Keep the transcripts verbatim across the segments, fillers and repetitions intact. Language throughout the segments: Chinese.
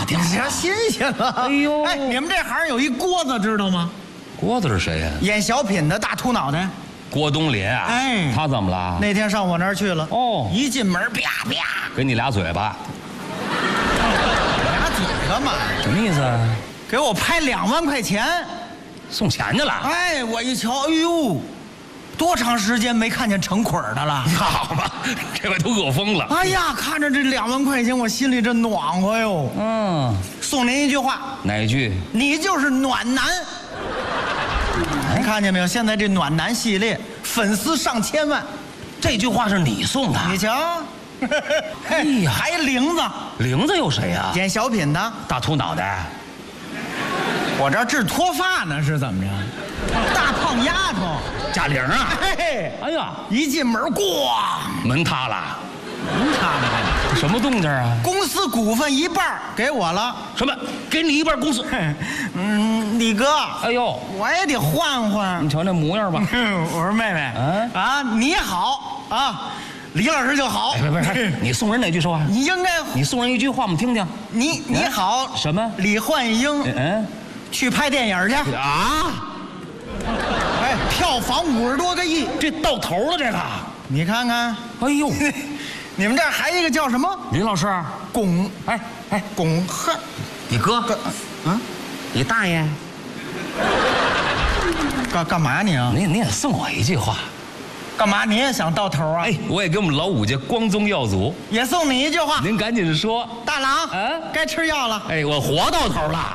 点儿、啊， 新鲜了。 哎呦， 哎，你们这行有一郭子知道吗？ 郭子是谁呀、啊？ 演小品的大秃脑袋。 郭冬临啊。 哎， 他怎么了？ 那天上我那儿去了。 哦， 一进门啪啪， 给你俩嘴巴。 俩嘴干嘛呀？ 什么意思啊？ 给我拍两万块钱， 送钱去了。 哎，我一瞧，哎呦。多长时间没看见成捆的了？ 好吧，这回都饿疯了。 哎呀，看着这两万块钱，我心里这暖和哟。 嗯， 送您一句话。 哪一句？ 你就是暖男。你看见没有？现在这暖男系列粉丝上千万。 这句话是你送的？ 你瞧。 哎呀， 还玲子。 玲子有谁呀？ 演小品的。 大秃脑袋。 我这治脱发呢，是怎么着？大胖丫头。 贾玲啊！ 嘿， 哎呀， 一进门，咣， 门塌了， 门塌了， 什么动静啊？ 公司股份一半给我了。 什么？给你一半公司？ 嗯，李哥， 哎呦， 我也得换换。 你瞧那模样吧。 我说妹妹， 啊啊，你好啊，李老师就好。 哎，不是，你送人哪句说话？ 你应该， 你送人一句话，我们听听。 你你好。 什么？ 李焕英， 嗯， 去拍电影去啊。 哎，票房五十多个亿， 这到头了，这个你看看。 哎呦， 你们这儿还一个叫什么？ 李老师， 巩， 哎哎， 巩汉， 你哥， 嗯， 你大爷， 干干嘛你啊？ 你你也送我一句话， 干嘛你也想到头啊？ 哎，我也给我们老武家光宗耀祖， 也送你一句话。 您赶紧说， 大郎， 嗯， 该吃药了。 哎，我活到头了。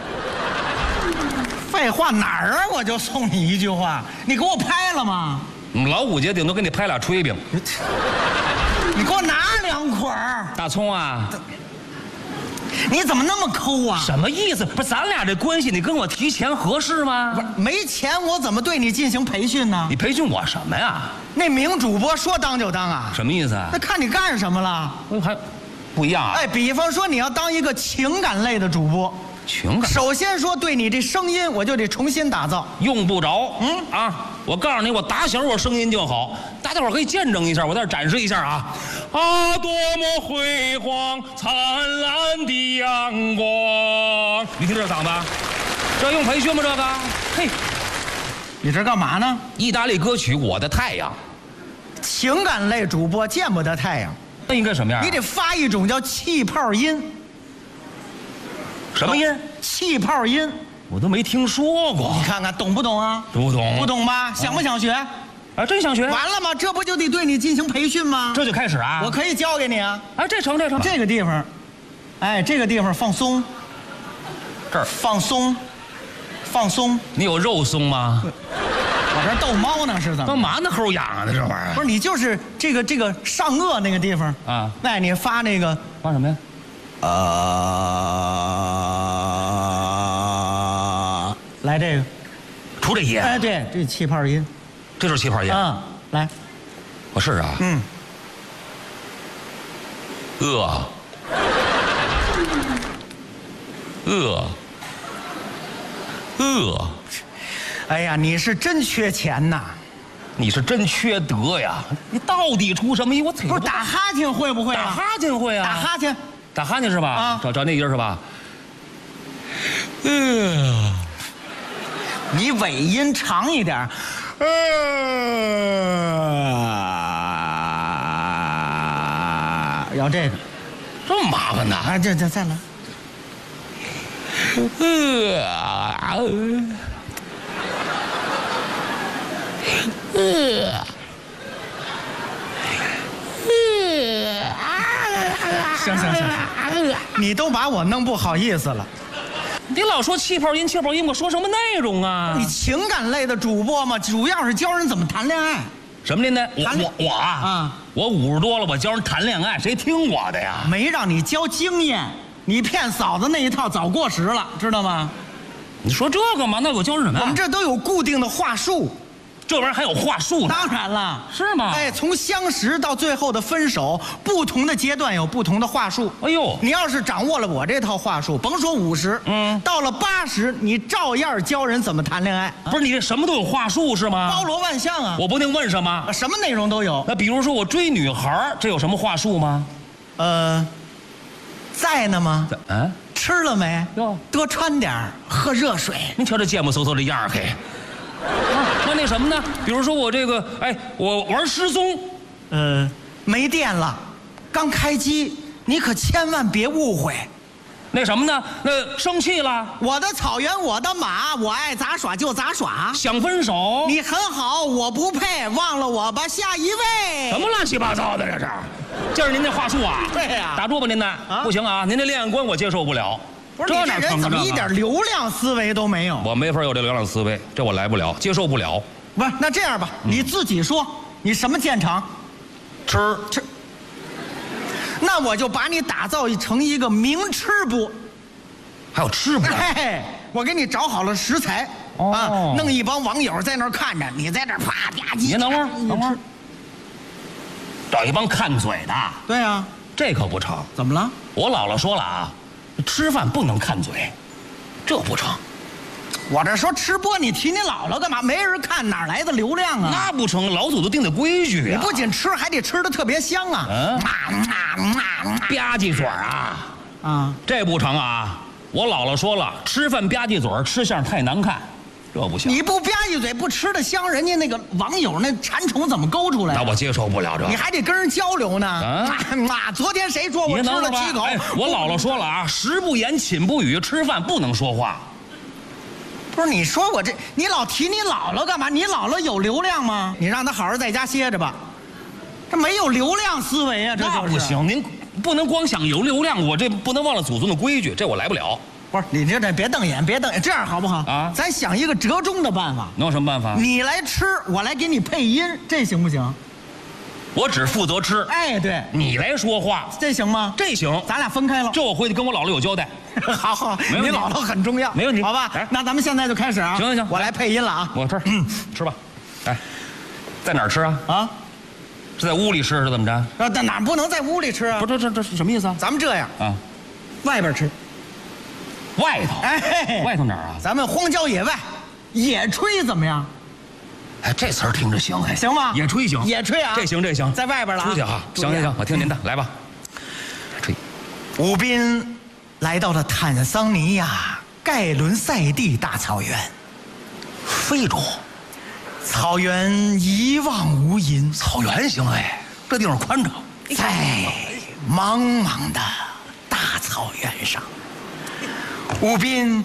废话哪儿啊？我就送你一句话，你给我拍了吗？ 我们老五节顶多给你拍俩炊饼。 你给我拿两捆儿大葱啊！ 你怎么那么抠啊？ 什么意思？不是咱俩这关系，你跟我提钱合适吗？ 不是，没钱我怎么对你进行培训呢？ 你培训我什么呀？ 那名主播说当就当啊？ 什么意思啊？ 那看你干什么了？ 我还不一样啊！ 哎，比方说你要当一个情感类的主播。 情感， 首先说对你这声音，我就得重新打造， 用不着。 嗯啊，我告诉你，我打小我声音就好，大家伙可以见证一下，我在这展示一下啊！啊，多么辉煌灿烂的阳光！你听这嗓子，这用培训吗？这个，嘿， 你这干嘛呢？ 意大利歌曲《我的太阳》， 情感类主播见不得太阳， 那应该什么样、啊？ 你得发一种叫气泡音。 什么音？ 气泡音， 我都没听说过。 你看看懂不懂啊？ 不懂， 不懂吧？想不想学？ 啊，真想学。 完了吗？这不就得对你进行培训吗？ 这就开始啊！ 我可以教给你啊！ 哎，这成这成。 这个地方，哎，这个地方放松， 这儿放松，放松。 你有肉松吗？ 我这逗猫呢，是怎么？ 干嘛呢？齁痒的这玩意儿。 不是你就是这个这个上颚那个地方啊？ 那你发那个发什么呀？ 啊，来这个， 出这音。 哎，对，这气泡音， 这就是气泡音。 啊，来， 我试试啊。 嗯。 饿。饿。饿。 哎呀，你是真缺钱呐！ 你是真缺德呀！你到底出什么意？我嘴不是打哈欠会不会啊？ 打哈欠会啊！ 打哈欠， 打哈欠是吧？ 啊， 找找那音是吧？嗯， 你尾音长一点。呃，要这个， 这么麻烦呐！ 啊，这这再来。 呃。呃， 行行行，你都把我弄不好意思了。 你老说气泡音，气泡音，我说什么内容啊？ 你情感类的主播嘛，主要是教人怎么谈恋爱。 什么恋爱？我我我啊， 啊我五十多了，我教人谈恋爱，谁听我的呀？ 没让你教经验，你骗嫂子那一套早过时了，知道吗？ 你说这个嘛？那我教人什么呀？ 我们这都有固定的话术。 这玩意儿还有话术呢？ 当然了， 是吗？ 哎，从相识到最后的分手，不同的阶段有不同的话术。 哎呦， 你要是掌握了我这套话术，甭说五十， 嗯， 到了八十，你照样教人怎么谈恋爱。 不是你这什么都有话术是吗？ 包罗万象啊！ 我不定问什么， 什么内容都有。 那比如说我追女孩，这有什么话术吗？ 呃，在呢吗？ 嗯， 吃了没？ 哟， 多穿点儿，喝热水。 您瞧这贱不嗖嗖的样儿，嘿。啊，那那什么呢？比如说我这个，哎，我玩失踪， 呃，没电了，刚开机，你可千万别误会。 那什么呢？那生气了， 我的草原，我的马，我爱咋耍就咋耍。 想分手， 你很好，我不配，忘了我吧，下一位。 什么乱七八糟的这是？这是您这话术啊？ 对呀打住吧您呢？ 啊不行啊，您这恋爱观我接受不了。 不是你这人怎么一点流量思维都没有？ 我没法有这流量思维，这我来不了，接受不了。 不是，那这样吧，你自己说，你什么见长？ 吃吃。那我就把你打造成一个名吃播。 还有吃播？ 嘿嘿，我给你找好了食材、 哦、 啊，弄一帮网友在那儿看着，你在这儿啪吧唧。 您等会儿，等会儿，找一帮看嘴的。 对啊， 这可不成。 怎么了？ 我姥姥说了啊，吃饭不能看嘴，这不成。 我这说吃播，你提你姥姥干嘛？没人看，哪来的流量啊？ 那不成，老祖宗定的规矩啊。 你不仅吃，还得吃的特别香啊！ 嗯， 吧唧嘴啊， 啊， 这不成啊！我姥姥说了，吃饭吧唧嘴儿，吃相太难看，这不行。 你不吧唧嘴，不吃的香，人家那个网友那馋虫怎么勾出来？ 那我接受不了这。 你还得跟人交流呢。 啊， 啊昨天谁说我吃了七口？ 哎，我姥姥说了啊，食不言，寝不语，吃饭不能说话。 不是你说我这，你老提你姥姥干嘛？你姥姥有流量吗？你让她好好在家歇着吧。这没有流量思维啊，这就是。 那不行，您不能光想有流量，我这不能忘了祖宗的规矩，这我来不了。 不是你这这别瞪眼，别瞪眼，这样好不好？ 啊， 咱想一个折中的办法。 能有什么办法？ 你来吃，我来给你配音，这行不行？ 我只负责吃。 哎，对， 你来说话， 这行吗？ 这行， 咱俩分开了。 这我回去跟我姥姥有交代。 好好，你姥姥很重要， 没问题， 好吧？那咱们现在就开始啊！ 行行行， 我来配音了啊！ 我吃，嗯，吃吧。哎，在哪儿吃啊？ 啊， 是在屋里吃是怎么着？ 啊，在哪不能在屋里吃啊？ 不，这这这是什么意思啊？ 咱们这样啊， 外边吃， 外头。 哎， 外头哪儿啊？ 咱们荒郊野外，野炊怎么样？ 哎，这词儿听着行，哎， 行吗？ 野炊行， 野炊啊， 这行这行， 在外边了啊。 出去啊！行行行，我听您的，来吧。吹。 武斌来到了坦桑尼亚盖伦塞地大草原， 非洲， 草原一望无垠。 草原行哎，这地方宽敞。 在茫茫的大草原上，武斌。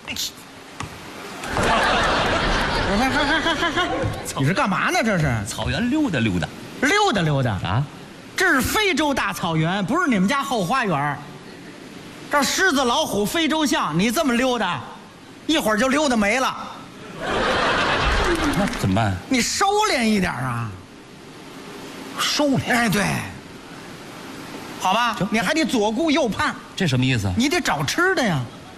你是干嘛呢？这是草原溜达溜达， 溜达溜达啊！ 这是非洲大草原，不是你们家后花园。这狮子、老虎、非洲象，你这么溜达，一会儿就溜达没了。 那怎么办？ 你收敛一点啊！ 收敛？ 哎，对，好吧，你还得左顾右盼。 这什么意思？ 你得找吃的呀。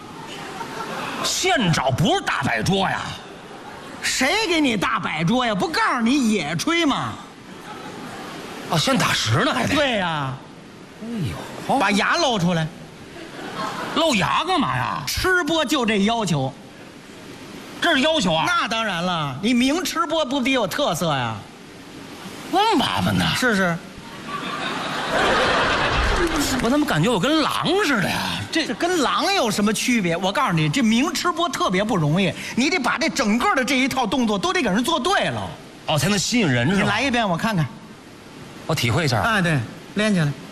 现找不是大摆桌呀？ 谁给你大摆桌呀？不告诉你野炊吗？ 哦，先打实呢还得。 对呀。 哎呦， 把牙露出来。 露牙干嘛呀？ 吃播就这要求。 这是要求啊？ 那当然了，你名吃播不得有特色呀？ 那么麻烦呢？ 试试。 我怎么感觉我跟狼似的呀？ 这这跟狼有什么区别？我告诉你，这名吃播特别不容易，你得把这整个的这一套动作都得给人做对了， 哦，才能吸引人是吧？ 你来一遍我看看。 我体会一下。 哎，对，连起来。